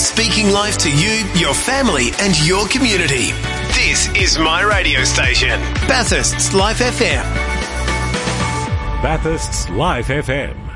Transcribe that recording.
speaking life to you, your family and your community. This is my radio station, Bathurst's Life FM. Bathurst's Life FM.